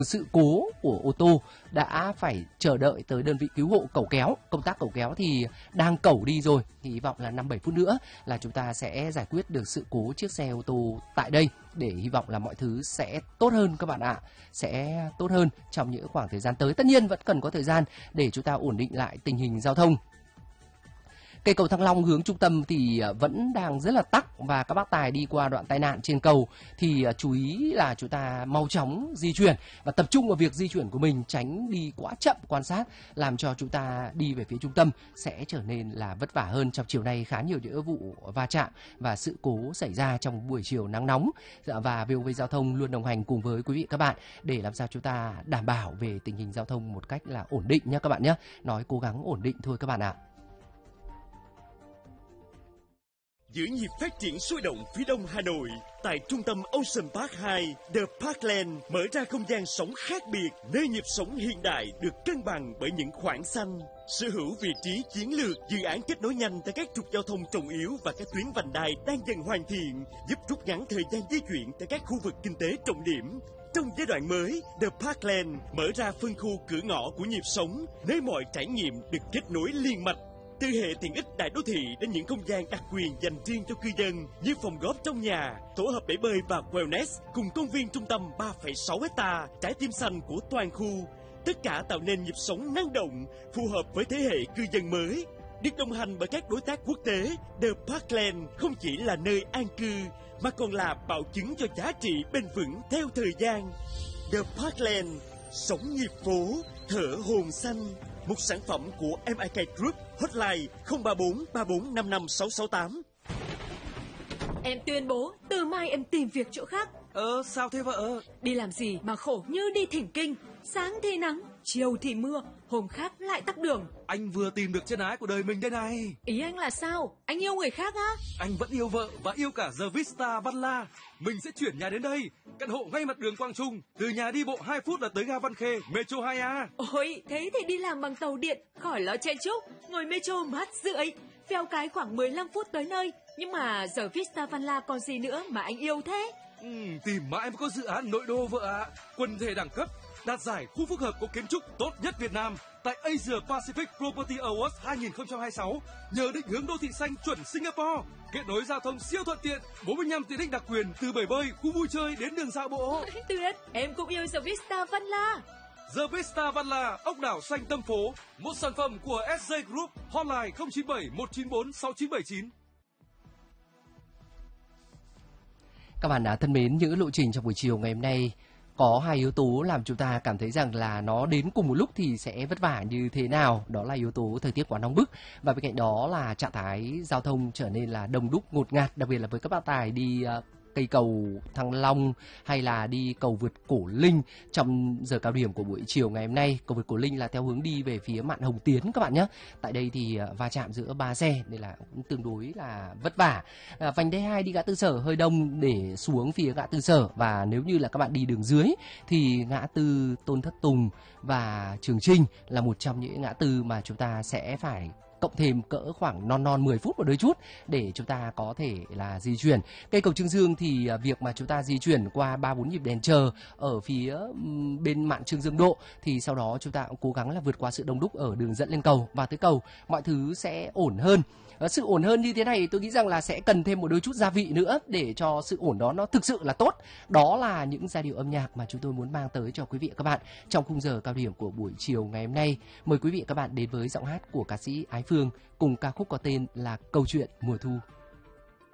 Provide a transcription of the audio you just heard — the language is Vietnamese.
sự cố của ô tô đã phải chờ đợi tới đơn vị cứu hộ cẩu kéo. Công tác cẩu kéo thì đang cẩu đi rồi, thì hy vọng là 5-7 phút nữa là chúng ta sẽ giải quyết được sự cố chiếc xe ô tô tại đây, để hy vọng là mọi thứ sẽ tốt hơn các bạn ạ. Sẽ tốt hơn trong những khoảng thời gian tới. Tất nhiên vẫn cần có thời gian để chúng ta ổn định lại tình hình giao thông. Cây cầu Thăng Long hướng trung tâm thì vẫn đang rất là tắc, và các bác tài đi qua đoạn tai nạn trên cầu thì chú ý là chúng ta mau chóng di chuyển và tập trung vào việc di chuyển của mình, tránh đi quá chậm quan sát, làm cho chúng ta đi về phía trung tâm sẽ trở nên là vất vả hơn. Trong chiều nay khá nhiều những vụ va chạm và sự cố xảy ra trong buổi chiều nắng nóng, và VOV Giao thông luôn đồng hành cùng với quý vị các bạn để làm sao chúng ta đảm bảo về tình hình giao thông một cách là ổn định nha các bạn nhé. Nói cố gắng ổn định thôi các bạn ạ. Giữ nhịp phát triển sôi động phía đông Hà Nội, tại trung tâm Ocean Park 2, The Parkland mở ra không gian sống khác biệt, nơi nhịp sống hiện đại được cân bằng bởi những khoảng xanh. Sở hữu vị trí chiến lược, dự án kết nối nhanh tại các trục giao thông trọng yếu và các tuyến vành đai đang dần hoàn thiện, giúp rút ngắn thời gian di chuyển tại các khu vực kinh tế trọng điểm. Trong giai đoạn mới, The Parkland mở ra phân khu cửa ngõ của nhịp sống, nơi mọi trải nghiệm được kết nối liên mạch. Từ hệ tiện ích đại đô thị đến những không gian đặc quyền dành riêng cho cư dân như phòng góp trong nhà, tổ hợp bể bơi và wellness cùng công viên trung tâm 3,6 hecta, trái tim xanh của toàn khu. Tất cả tạo nên nhịp sống năng động, phù hợp với thế hệ cư dân mới. Được đồng hành bởi các đối tác quốc tế, The Parkland không chỉ là nơi an cư mà còn là bảo chứng cho giá trị bền vững theo thời gian. The Parkland, sống nhịp phố, thở hồn xanh. Một sản phẩm của MIK Group, hotline 034 34 55 668. Em tuyên bố từ mai em tìm việc chỗ khác. Sao thế vợ? Đi làm gì mà khổ như đi thỉnh kinh. Sáng thì nắng, chiều thì mưa, hôm khác lại tắc đường. Anh vừa tìm được chân ái của đời mình đây này. Ý anh là sao? Anh yêu người khác á? Anh vẫn yêu vợ và yêu cả The Vista Văn La. Mình sẽ chuyển nhà đến đây, căn hộ ngay mặt đường Quang Trung. Từ nhà đi bộ 2 phút là tới ga Văn Khê, Metro 2A. Ôi, thế thì đi làm bằng tàu điện, khỏi lo chen chúc, ngồi Metro mát rượi. Phèo cái khoảng 15 phút tới nơi. Nhưng mà giờ Vista Văn La còn gì nữa mà anh yêu thế? Tìm mãi mới có dự án nội đô vợ ạ. Quần thể đẳng cấp, đạt giải khu phức hợp có kiến trúc tốt nhất Việt Nam tại Asia Pacific Property Awards 2026, nhờ định hướng đô thị xanh chuẩn Singapore, kết nối giao thông siêu thuận tiện, 45 tiện ích đặc quyền từ bể bơi, khu vui chơi đến đường dạo bộ. Tuyệt, em cũng yêu The Vista Văn La. The Vista Văn La, ốc đảo xanh tâm phố, một sản phẩm của SJ Group, hotline 097 194 6979. Các bạn đã thân mến, những lộ trình trong buổi chiều ngày hôm nay có hai yếu tố làm chúng ta cảm thấy rằng là nó đến cùng một lúc thì sẽ vất vả như thế nào. Đó là yếu tố thời tiết quá nóng bức, và bên cạnh đó là trạng thái giao thông trở nên là đông đúc ngột ngạt, đặc biệt là với các bác tài đi cây cầu Thăng Long hay là đi cầu vượt Cổ Linh trong giờ cao điểm của buổi chiều ngày hôm nay. Cầu vượt Cổ Linh là theo hướng đi về phía Mạn Hồng Tiến các bạn nhé. Tại đây thì va chạm giữa 3 xe nên là cũng tương đối là vất vả. Vành đai 2 đi ngã tư Sở hơi đông để xuống phía ngã tư Sở, và nếu như là các bạn đi đường dưới thì ngã tư Tôn Thất Tùng và Trường Trinh là một trong những ngã tư mà chúng ta sẽ phải cộng thêm cỡ khoảng non 10 phút một đôi chút để chúng ta có thể là di chuyển. Cây cầu Trương Dương thì việc mà chúng ta di chuyển qua 3-4 nhịp đèn chờ ở phía bên mạn Trương Dương Độ thì sau đó chúng ta cũng cố gắng là vượt qua sự đông đúc ở đường dẫn lên cầu, và tới cầu mọi thứ sẽ ổn hơn. Sự ổn hơn như thế này tôi nghĩ rằng là sẽ cần thêm một đôi chút gia vị nữa để cho sự ổn đó nó thực sự là tốt. Đó là những giai điệu âm nhạc mà chúng tôi muốn mang tới cho quý vị và các bạn trong khung giờ cao điểm của buổi chiều ngày hôm nay. Mời quý vị và các bạn đến với giọng hát của ca sĩ Ái Phương cùng ca khúc có tên là Câu chuyện mùa thu.